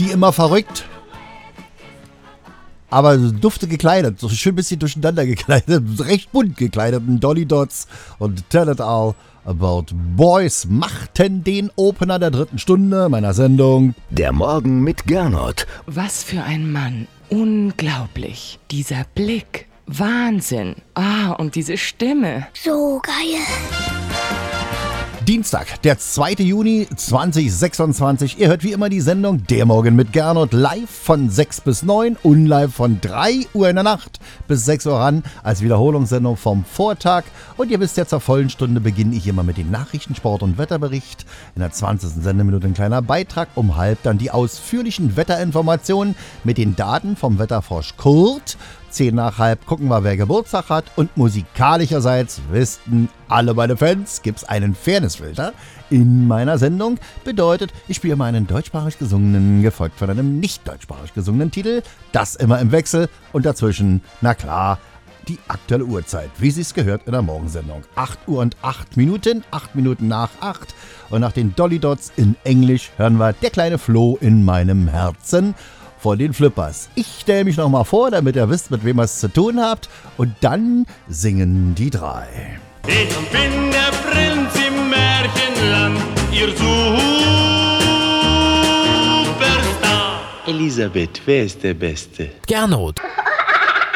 die immer verrückt, aber dufte gekleidet, so schön ein bisschen durcheinander gekleidet, recht bunt gekleideten Dolly Dots und Tell It All About Boys machten den Opener der 3. Stunde meiner Sendung Der Morgen mit Gernot. Was für ein Mann. Unglaublich. Dieser Blick. Wahnsinn. Und diese Stimme. So geil. Dienstag, der 2. Juni 2026. Ihr hört wie immer die Sendung Der Morgen mit Gernot live von 6 bis 9 und live von 3 Uhr in der Nacht bis 6 Uhr ran als Wiederholungssendung vom Vortag. Und ihr wisst ja, zur vollen Stunde beginne ich immer mit den Nachrichten, Sport und Wetterbericht. In der 20. Sendeminute ein kleiner Beitrag, um halb dann die ausführlichen Wetterinformationen mit den Daten vom Wetterfrosch Kurt. 10 nach halb gucken wir, wer Geburtstag hat. Und musikalischerseits wissen alle meine Fans, gibt's einen Fairnessfilter in meiner Sendung. Bedeutet, ich spiele mal einen deutschsprachig gesungenen, gefolgt von einem nicht deutschsprachig gesungenen Titel. Das immer im Wechsel und dazwischen, na klar, die aktuelle Uhrzeit, wie sie es gehört in der Morgensendung. 8 Uhr und 8 Minuten, 8 Minuten nach 8. Und nach den Dolly Dots in Englisch hören wir Der kleine Floh in meinem Herzen von den Flippers. Ich stelle mich nochmal vor, damit ihr wisst, mit wem ihr es zu tun habt. Und dann singen die 3. Ich bin der Prinz im Märchenland, ihr Superstar. Elisabeth, wer ist der Beste? Gernot.